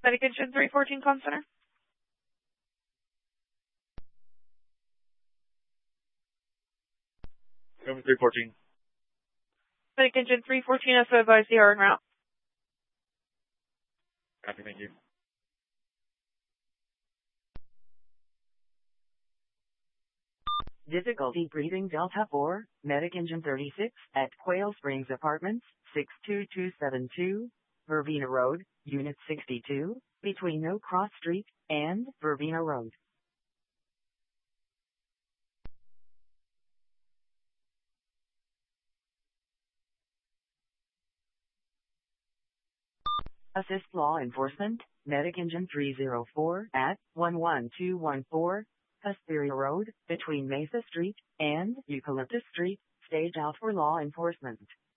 Medic Engine 314 Comm Center. Over 314. Medic Engine 314, also advise the R en route. Copy, thank you. Difficulty breathing Delta 4, Medic Engine 36, at Quail Springs Apartments, 62272, Verbena Road, Unit 62, between No Cross Street and Verbena Road. Assist law enforcement, Medic Engine 304 at 11214, Hesperia Road, between Mesa Street and Eucalyptus Street, stage out for law enforcement.